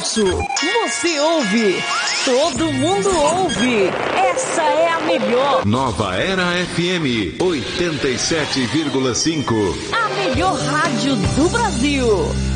sucesso. Você ouve, todo mundo ouve. Essa é a melhor. Nova Era FM 87,5. A melhor rádio do Brasil.